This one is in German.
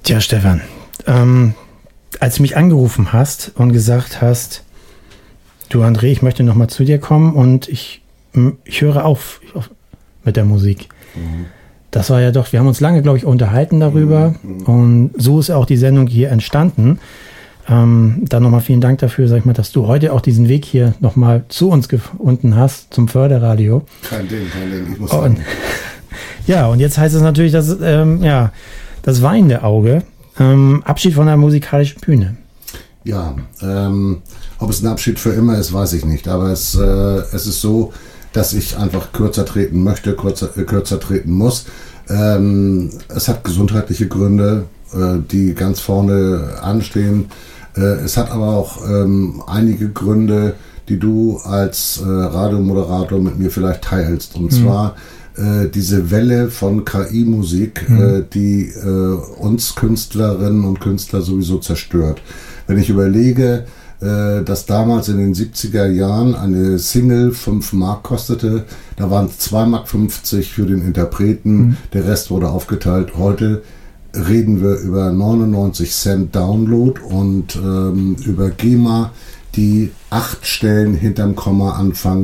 Tja, Stefan, als du mich angerufen hast und gesagt hast, du André, ich möchte nochmal zu dir kommen und ich höre auf mit der Musik. Mhm. Das war ja doch, wir haben uns lange, glaube ich, unterhalten darüber und so ist auch die Sendung hier entstanden. Dann nochmal vielen Dank dafür, sag ich mal, dass du heute auch diesen Weg hier nochmal zu uns gefunden hast, zum Förderradio. Kein Ding, ich muss sagen. Ja, und jetzt heißt es natürlich, dass, das weinende Auge, Abschied von der musikalischen Bühne. Ja, ob es ein Abschied für immer ist, weiß ich nicht, aber es ist so, dass ich einfach kürzer treten möchte, kürzer treten muss. Es hat gesundheitliche Gründe, die ganz vorne anstehen. Es hat aber auch einige Gründe, die du als Radiomoderator mit mir vielleicht teilst. Und zwar diese Welle von KI-Musik, die uns Künstlerinnen und Künstler sowieso zerstört. Wenn ich überlege, dass damals in den 70er Jahren eine Single 5 Mark kostete, da waren es 2,50 Mark für den Interpreten, der Rest wurde aufgeteilt. Heute reden wir über 99 Cent Download und über GEMA, die 8 Stellen hinterm Komma anfangen.